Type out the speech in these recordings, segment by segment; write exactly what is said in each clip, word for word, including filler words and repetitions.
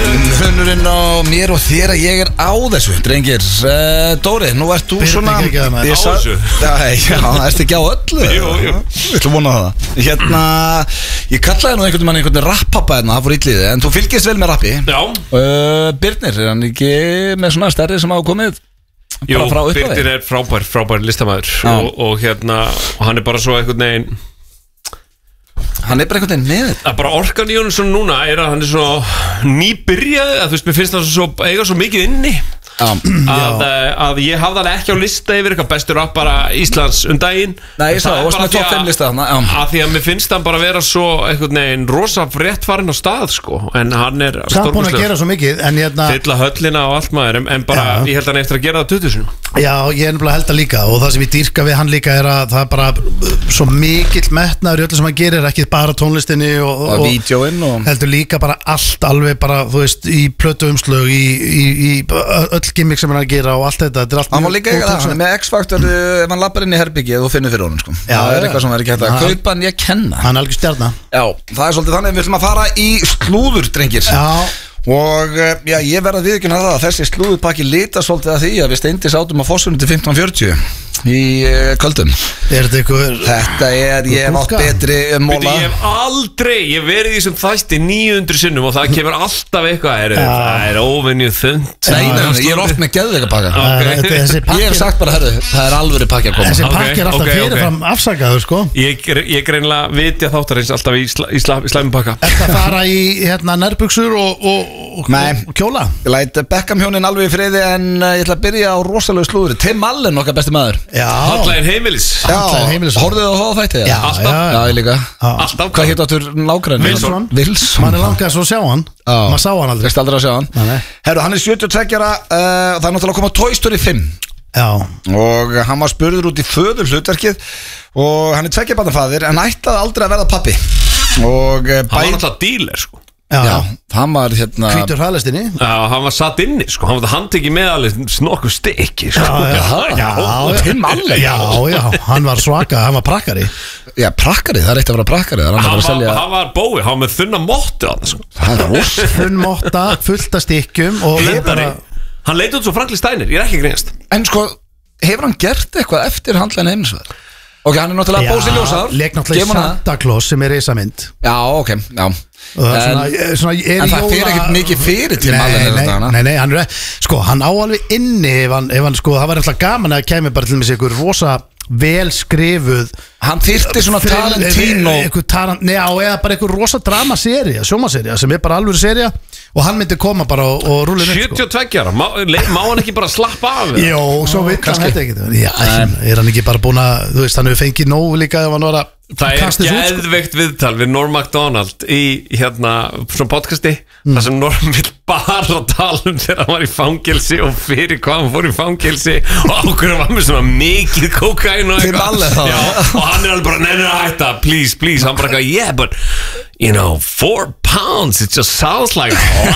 munurinn á mér og þér að ég er á þessu, drengir. uh, Dóri, nú ert þú svona ekki ekki að maður. Ég Á sa- þessu? Já, já, það ertu ekki á öllu. Jú, jú. Við ætlum vona það. Hérna, ég kallaði nú einhvern mann einhvern rapppappa hérna, það fór illið. En þú fylgist vel með rappi. Já, uh, Birnir, er hann ekki með svona stærri sem hafa komið? jú, Bara frá upphafi? Birnir er frábær, frábær listamæður Já. og, og hérna, og hann er bara svo einhvern veginn Hann er bara einhvern veginn með þetta. að bara orkan í honum svona núna er að hann er svo nýbyrjaði, að þú veist, mér finnst það svo, eiga svo mikið inni Já. að, eh, að ég hafði hann ekki á lista yfir eitthvað bestur rappara Íslands um daginn. Nei, ég sá, Það er varst bara með því topp að- fimm lista þarna, já. að því að mér finnst hann bara vera svo einhvern veginn rosa frétt farin á stað sko, en hann er Samt búin að gera svo mikið. En hérna, fylla höllina og allt maður, en, en bara Já. ég held hann eftir að gera það tuttugu sinum. já, ég er nefnilega held að líka. Og það sem ég dýrka við hann líka er að það er bara uh, svo mikill metnaður í öllu sem hann gerir. Ekki bara tónlistinni og, Og vídeóinn og heldur líka bara allt alveg bara, þú veist, í plötuumslög í, í, í öll gimmick sem hann er að gera og allt þetta, þetta er allt Hann var mjög líka ekki góð það, hann er tónlist. með X-Factor uh, ef hann lappar inn í herbyggið og finnur fyrir honum sko. Já, Það er já. eitthvað sem er ekki hægt að Já. kaupa en ég kenna. Hann er algjör stjarna. Já, það er svolítið þannig að við ætlum að fara í slúður, drengir. Já, Og uh, já, ég verð að viðurkenna það að þessi slúðurpakki lita svolítið að því að við Steindi sátum á Fossunum til fimmtán fjörutíu í uh, kvöldum. er þetta ykkur Þetta er, ég hef átt Kúlka? betri um Veitu, móla. ég hef aldrei, ég hef verið í þessum þætti níu hundruð sinnum og það kemur alltaf eitthvað er, það er óvenju þund. Nei, nei, nei, ég er oft með geðveika pakka. Ok. Þetta- þessi Ég pakki hef sagt bara, herru, það er alvöru pakki að koma. Þessi Ok, pakki er alltaf ok, ok. fyrirfram afsakaður, sko. Ég, ég greinlega vitja þáttarins alltaf í, sla, í, sla, í slæmupakka. Ertu að fara í hérna nærbuxur og, og, og, Nei. og kjóla? Ég læt Beckham hjónin alveg í friði en uh, ég ætla að byrja á rosalegu slúðri. Tim Allen, okkar besti maður. Já. Hallægin heimilis. Handklæðin heimilisfólk. Horfðu þú á það þætti? Já, Alltaf. já, Já, ég líka. Alltaf. Hvað hétt áttur nágræn? Wilson. Wilson. Man er langað svo að sjá hann. Já. Maður sá hann aldrei. Veist aldrei að sjá hann. Nei, nei. Herru, hann er sjötíu og tveggja ára, uh, það er náttúrulega að koma Toy Story fimm Já. og hann var spurður út í föður hlutverkið og hann er tveggja barna faðir en ætlaði aldrei að verða pappi og uh, Hann var náttúrulega díler sko. Já. Já, hann var hérna Hvítur hraðlistinni. Já, hann var satt inni sko. Hann var handtekið með alveg snokku stykki sko. Já, já, já. Tim Allen. Já, já, hann var svaka, hann var prakkari. Já, prakkari, það er eitt að vera prakkari, það er Hann annar að var, selja. hann var bói, hann var með þunna móttu hann sko. Það er rosa. Funnmotta, fullt af stykkjum og ég Hlendari. bara Hann leit út svo Franklin Steiner, ég er ekki að grínast. En sko, hefur hann gert eitthvað eftir handlæðin heimlisveð? Ok, hann er náttúrulega bósi ljósar. leik náttúrulega í Gefum hann það. Santa Claus sem er risamynd. Já, ok, já. Og það er svona, En, svona er en það jóla- fer ekkert mikið fyrir Tim Allen Nei, þessa nei, dagana. nei, nei, hann er sko, hann á alveg inni ef hann, ef hann sko, það var alltaf gaman að kemur bara til með sig ykkur rosa vel skrifuð hann þyrfti svona Tarantino. einhver Tarant, nei, á, eða bara einhver rosa dramaserja, sjómaserja sem er bara alveg serja og hann myndi koma bara og, og rúlið upp sjötíu sko. og tveggja ára, má, le- má hann ekki bara slappa af? eða? Jó, svo vill hann kannski. þetta ekki Já, er hann ekki bara búin að, þú veist, hann hefur fengið nóg líka ef hann var að Það er kasta þessu út, sko. geðveikt viðtal við Norm Macdonald í hérna svona podcasti Mm. þar sem Norm vill bara tala um þegar hann var í fangelsi og fyrir hvað hann fór í fangelsi og ákveður hann var með svona mikið kókain og Tim Allen, þá. Já, og hann er alveg bara neina að hætta, please, please hann bara eitthvað, yeah, but you know, four pounds, it just sounds like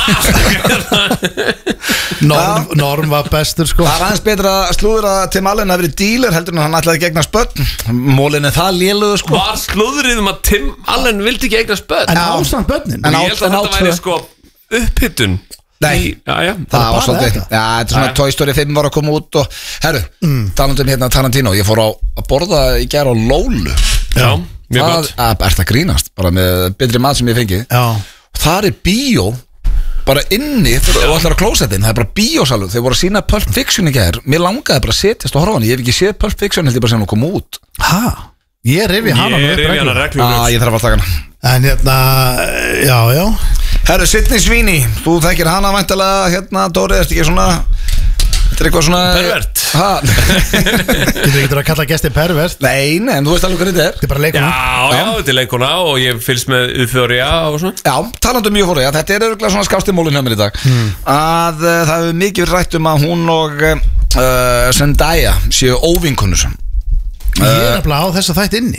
Norm, Norm var bestur sko. Það er aðeins betra að slúður að Tim Allen hafi verið díler heldur en hann ætlaði að gegna spötn. Mólin er það léluðu sko. Var slúðrið um að Tim Allen vildi ekki eignast börn? En Já. ástand börnin En á- Ég held að en á þetta tvö. væri sko upphittun. Nei. Í- Já, já. Það var bara svolítið, þetta. já, þetta er svona Já. Toy Story fimm var að koma út og, herru, mm. talandi um hérna Tarantino, ég fór á að borða í gær á Lólu. Já, mjög Það gott. að- er það grínast, bara með betri mat sem ég fengi. Já. Og það er bíó, bara inni, og allar á klósettin, það er bara bíósalur. Þeir voru að sína Pulp Fiction í gær, mér langaði bara að setjast og horfa á hann, ég hef ekki séð Pulp Fiction, held ég bara sem hann kom út. Hæ? Ég rifi hana Ég með er upp í hana reglum. reglum. Já, ég þarf að taka hana. En hérna, já, já Herru, Sydney Sweeney, þú þekkir hana væntalega, hérna, Dóri, ertu ekki svona, þetta er eitthvað svona... Pervert. Ha? Þú getur að kalla gesti pervert. Nei, nei, en þú veist alveg hvað þetta er. Þetta er bara Já, leikuna. já, þetta er leikuna og ég fylgst með Euphoria og svona. Já, talandi um mjög fóru, já, þetta er örgulega svona skástimólin hjá mér í dag Hmm. að uh, það hefur mikið verið rætt um að hún og uh, Zendaya séu óvinkonur Ég er nefnilega á þess að þætt inni.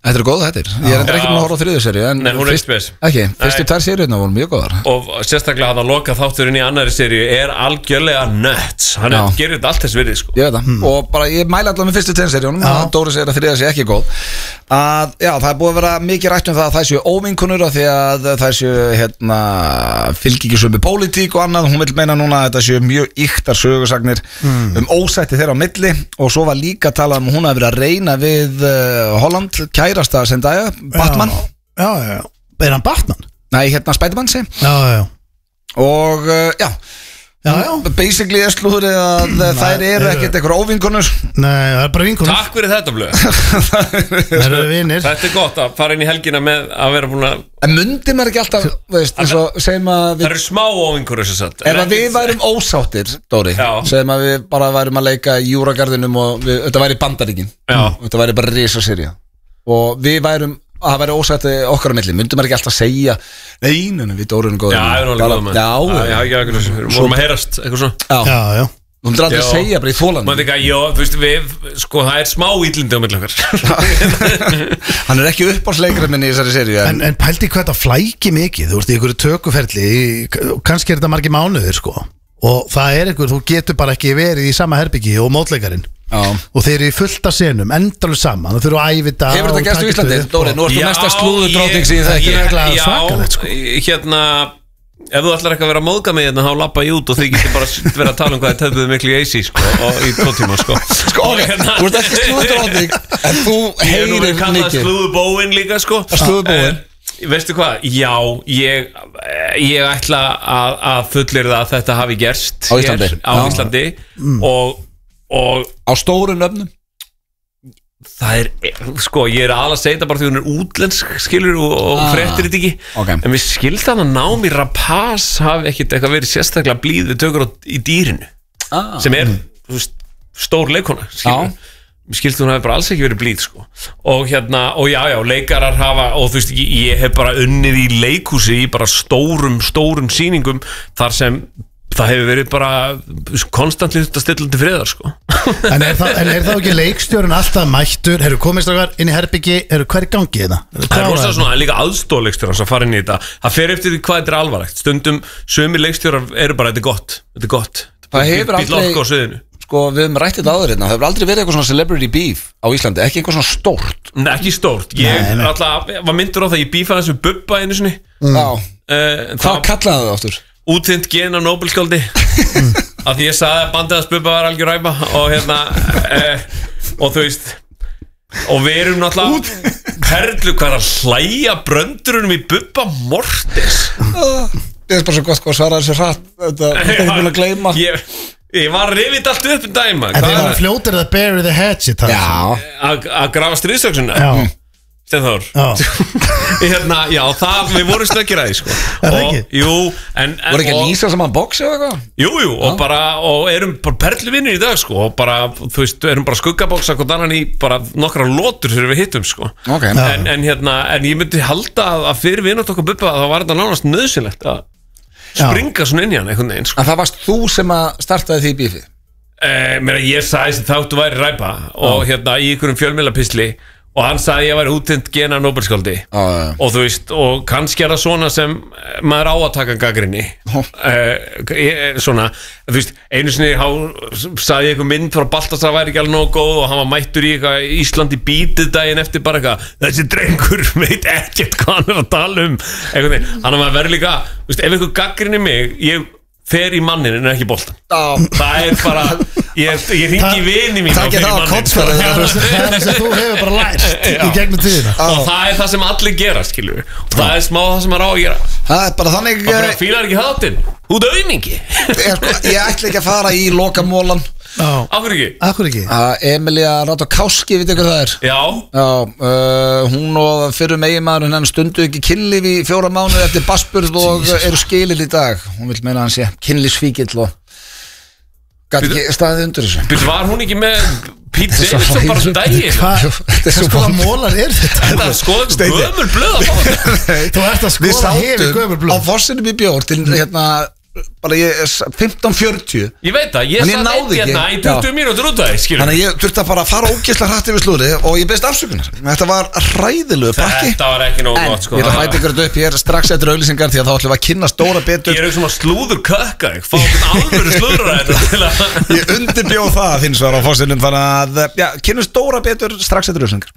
Þetta er góð þettir Ég er endur ekki með að horfa á þriðju seríu Nei, hún er ekki spes Ekki, fyrstu tvær seríuna voru mjög góðar Og sérstaklega hann að loka þátturinn í annari seríu er algjörlega nuts Hann er, gerir þetta allt þess virði sko. Ég veit það, hmm. og bara ég mæla allavega með fyrstu tveim seríunum að Dóri segir að þriðja sé ekki góð að, Já, það er búið að vera mikið rætt um það að það séu óvinkunur af því að það séu hérna, fylgi ekki sömu pólitík og annað Hún vil meina núna að þetta séu mjög yktar sögusagnir hmm. um ósætti þeirra á milli og svo var líka talað um hún að vera að reyna við uh, Holland kærasta Zendaya, Batman Já, já, já, er hann Batman? Nei, hérna Spiderman sé Já, já Og uh, já Já, já Basically er slúður að þær eru ekkert eitthvað óvinkonur Nei, það er bara vinkonur Takk fyrir þetta blöð Það eru vinir Þetta er gott að fara inn í helgina með að vera búin að En myndi maður ekki alltaf, veist, eins og segjum að við Það eru smá óvinkonur sem sagt Ef að við værum ósáttir, Dóri segjum að við bara værum að leika í Júragarðinum og við, þetta væri Bandaríkin Þetta væri bara risa serja Og við værum að það væri ósætti okkar á milli myndum maður ekki alltaf segja nei, nei, við Dóruðum góðum Já, við erum alveg góðum Já, já, já, við vorum að heyrast eitthvað svo Já, já Þú myndir aldrei segja bara í þólan Maður ekki að, já, þú veist, við, sko, það er smá ítlindi á milli okkar Hann er ekki uppáhaldsleikarinn minn í þessari seríu En, en pældi hvað þetta flæki mikið Þú veist, í einhverju tökuferli kannski er þetta margir mánuðir, sko Og það er einhver, þú getur bara ekki verið í sama herbyggi og mótleikarinn Já. Og þeir eru í fullta senum, endalur saman og þeir eru að ævita Hefur þetta gæst í Íslandi? Dóri, nú ertu mesta slúður dróting síðan þetta er ekki svakalegt sko. Hérna, ef þú ætlar ekki að vera að móðga mig hérna, þá lappa ég út og þið getur bara vera að tala um hvað þið töfðuðu miklu í A C sko, og í tvo tíma sko. Sko, hérna, þú ert ekki slúður dróting en þú heyrir mikið. Ég er nú kallað slúðubóin líka sko. Slúðubóin Veistu hvað, já, ég, ég ætla að, að fullir það að þetta hafi gerst á Íslandi, hér, á Íslandi mm. og, og á stóru nöfnum það er, sko, ég er alveg að segja þetta bara því hún er útlensk, skilur og, og ah, fréttir þetta ekki, okay. En við skildan að Naomi Rapaz hafi ekkit eitthvað verið sérstaklega blíð tökur í dýrinu ah, sem er mm. veist, stór leikona, skilur ah. Mér skilst hún hafi bara alls ekki verið blíð sko. Og hérna, og já já, leikarar hafa og þú veist, ég, ég hef bara unnið í leikhúsi í bara stórum, stórum sýningum þar sem það hefur verið bara konstantli þetta stillandi friðar sko. En er það, en er það ekki leikstjórun alltaf mættur, hefur komistrakar inn í herbyggi, hefur hver gangi þetta? Það er rosa svona, líka aðstofleikstjórar að fara inn í þetta, það fer eftir því hvað þetta er alvarlegt, stundum sömu leikstjórar eru bara, þetta er gott, þetta er gott, það hefur aldrei Sko, við höfum rætt þetta áður hérna, það hefur aldrei verið eitthvað svona celebrity beef á Íslandi, ekki eitthvað svona stórt Nei, ekki stórt, ég nei, nei. Alltaf, var myndur á það, ég bífaði þessu Bubba einu sinni mm. uh, Hvað kallaði það aftur? Útþynt gen á Nobelskáldi af því ég sagði að bandið að Bubba var algjör ræpa og hérna uh, og þú veist og við erum náttúrulega perlu hvað að hlæja bröndurunum í Bubba Mortis Ég er bara svo gott hvað svaraði þessu hratt þetta er ekki búin að gleyma Ég Ég var rifið allt upp um dæma En þeir var fljótir að bury the hatchet Að grafa stríðsöksuna Steinþór hérna, Já, það, við vorum snöggir að því sko. og, Jú en, en, Voru ekki að lýsa saman boxi eða eitthvað? Jú, jú, og, bara, og erum bara perluvinnir í dag sko, og bara, þú veist, erum bara skuggaboksa hvort annan í bara nokkra lótur þegar við hittum sko. okay. en, en, hérna, en ég myndi halda að fyrir vinnart okkar Bubba þá var þetta nánast nöðsynlegt að springa svona inn í hann einhvern veginn sko. En það varst þú sem að startaði því bífi? Eh, mér, ég sagði sem þáttu væri ræpa og hérna í einhverjum fjölmiðlapisli og hann sagði ég væri útþynt gen á Nobelskáldi ah, og þú veist, og kannski er það svona sem maður á að taka gagnrýni oh. eh, svona þú veist, einu sinni há, sagði ég eitthvað mynd frá Baltasar væri ekki alveg nógu góð og hann var mættur í eitthvað Íslandi bítið daginn eftir bara eitthvað, þessi drengur veit ekkert hvað hann er að tala um eitthvað, hann er maður verið líka þú veist, ef einhver gagnrýni mig, ég fer í mannin en ekki boltan oh. það er bara ég, ég ringi vini mín það er það það sem þú hefur bara lært í gegnum tíðina oh. og það er það sem allir gera skilur við og það er smá það sem maður á að gera það er bara þannig og bara fílar ekki þáttinn út auðmingi ég, sko, ég ætla ekki að fara í lokamólan Akkur ekki? Akkur ekki? Uh, Emilia Ratajkowski, veit ekki hvað það er? Já, Já uh, Hún og fyrir meginmaður henni stundu ekki kynlíf í fjóra mánuði eftir bassburð og eru skilil í dag Hún vil meina hann sé kynlífsfíkill og gæti ekki staðið undir þessu Býttu, var hún ekki með Pete Davidson bara daginn? Hvað skoða mólar er þetta? Þetta er skoða gömur blöð Þú ert að skoða hefur gömur blöð Á fossinum í bjór til hérna bara ég, fimmtán fjörutíu. Ég veit það, ég satt einn hérna í tuttugu mínútur út af því, skilur. Þannig að ég þurfti að bara fara ógeðslega hratt yfir slúðrið og ég beðist afsökunar. Þetta var hræðilegu pakki. Þetta var ekki nógu gott, sko. Ég ætla að hætta ykkur þetta upp, ég er strax eftir auglýsingar því að þá ætlum við að kynna stóra betur. Ég er ekki svona slúður kökka, ég fá okkur alvöru slúður að þetta til að... Ég undirbjóð það þinn svar á fórstundum, þannig að, já, kynna stóra betur strax eftir auglýsingar.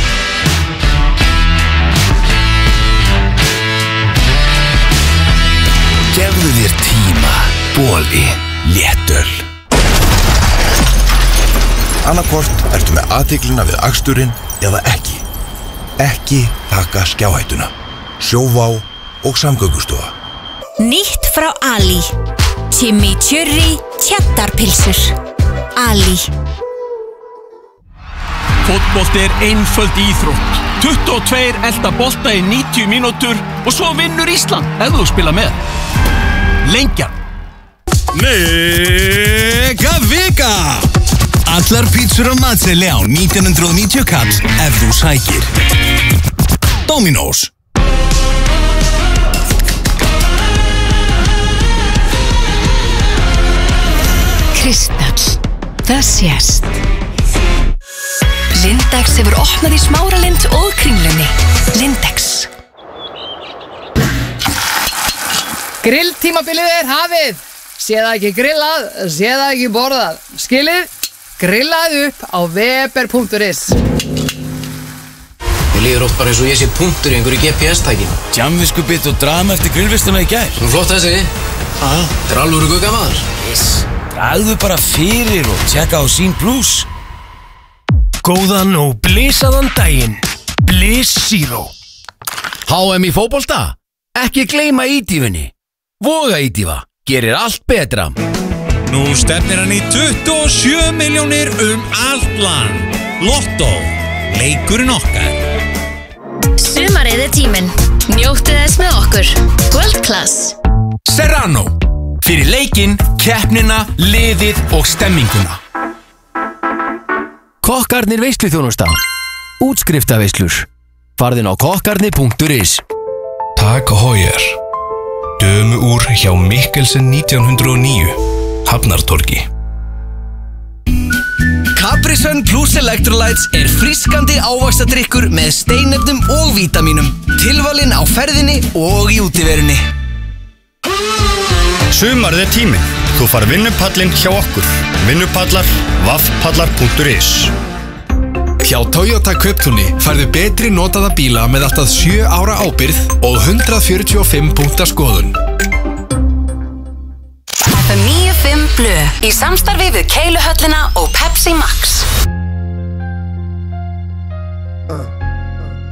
Gefðu þér tíma, bóli, léttöl. Annarkvort ertu með athyglina við aksturinn eða ekki. Ekki taka skjáhættuna. Sjóvá og Samgöngustofa. Nýtt frá Ali. Chimichurri tjaddarpilsur. Ali. Fótbolti er einföld íþrótt. tuttugu og tvö elda bolta í níutíu mínútur og svo vinnur Ísland ef þú spila með. Lengjan. Mega Vika. Allar pítsur á matseðli á nítján hundruð og níutíu kall ef þú sækir. Dominos. Kristall. Það sést. Lindex hefur opnað í Smáralind og Kringlunni. Lindex. Grilltímabilið er hafið. Sé það ekki grillað, sé það ekki borðað. Skilið, grillaðu upp á weber punktur is. Ég líður oft bara eins og ég sé punktur í einhverju G P S-tækin. Jamviskubitt og drama eftir grillvistuna í gær. Nú flott þessi. Þetta er alvöru guggamaður. Yes. Dragðu bara fyrir og tjekka á sín plus. Góðan og blísaðan daginn. Bliss Zero. H M í fótbolta? Ekki gleyma ídífunni. Voga ídífa. Gerir allt betra. Nú stefnir hann í tuttugu og sjö milljónir um allt land. Lotto. Leikurinn okkar. Sumarið er tíminn. Njóttu þess með okkur. World Class. Serrano. Fyrir leikinn, keppnina, liðið og stemminguna. Kokkarnir veisluþjónusta. Útskriftarveislur. Farðin á kokkarnir punktur is. Tag Heuer. Dömuúr hjá Mikkelsen nítján hundruð og níu. Hafnartorgi. Capri Sun Plus Electrolytes er frískandi ávaxtadrykkur með steinefnum og vítamínum. Tilvalinn á ferðinni og í útiverunni. Sumarið er tíminn. Þú far vinnupallinn hjá okkur. Vinnupallar, vaffpallar punktur is. Hjá Toyota Kauptúni færðu betri notaða bíla með allt að sjö ára ábyrgð og hundrað fjörutíu og fimm punkta skoðun. F M níu fimm Blö í samstarfi við Keiluhöllina og Pepsi Max.